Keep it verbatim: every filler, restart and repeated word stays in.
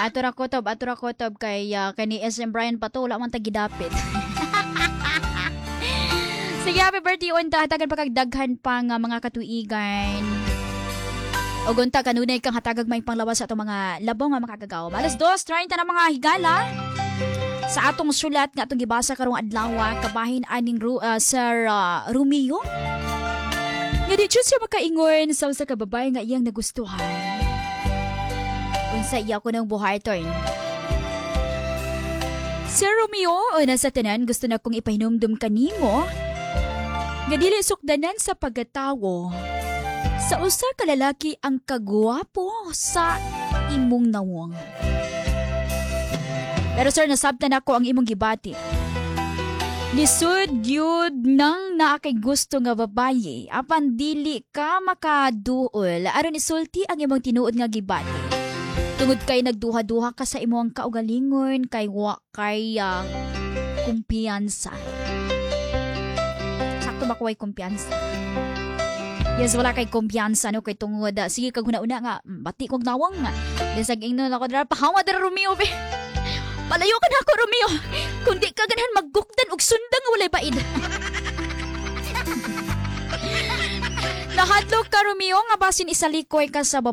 Ato ra kutob, ato ra kutob kay uh, kani S M Brian pa to, wala man tagidapit. Sige, happy birthday unta, hatagan pa kag daghan pa nga mga katuigan. O gunta kanunay kang hatagag may panglawas sa atong mga labong nga makagagaw. Alas dos thirty na mga higala. Sa atong sulat nga atong gibasa karong adlaw kabahin aning Ru, uh, Sir uh, Romeo. Nga di siya makaingon sa usa ka babae nga iyang nagustuhan. Unsa iya ko ng buhay turn. Sir Romeo, una sa tanan gusto na kong ipahinumdum kanimo nga dili sukdanan sa pagkatawo sa usa ka lalaki ang kagwapo sa imong nawong. Pero sir, nasabtan ako ang imong gibati. Lisod yun nang naakay gusto nga babaye apan dili ka makaduol aron isulti ang imong tinuod nga gibati. Tungod kay nagduha-duha ka sa imong kaugalingon kay wa kay uh, kumpiyansa. Sakto ba ko ay kumpiyansa? Yes, wala kay kumpiyansa no kay tungod. Uh, sige kag una-una nga bati kog nawang nga. Desag ingnon ako dara pahawa dara Romeo be. Palayo ka na ako, Romeo. Kung di ka ganahan maggukdan og sundang walay baid. Nahadlok ka, Romeo, nga basin isalikoy ka sa